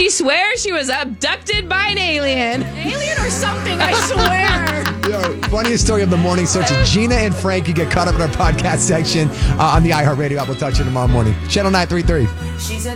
She swears she was abducted by an alien. Alien or something, I swear. Yo, funniest story of the morning starts with Gina and Frank. You get caught up in our podcast section on the iHeartRadio app. We'll touch you tomorrow morning. Channel 933.